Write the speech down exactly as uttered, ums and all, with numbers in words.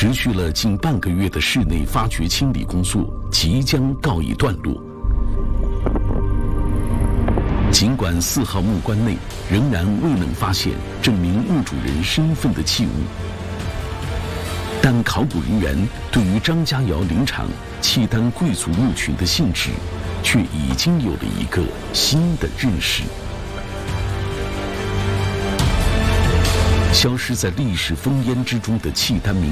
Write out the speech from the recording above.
持续了近半个月的室内发掘清理工作即将告一段落。尽管四号木棺内仍然未能发现证明墓主人身份的器物，但考古人员对于张家窑陵场契丹贵族墓群的性质，却已经有了一个新的认识。消失在历史烽烟之中的契丹民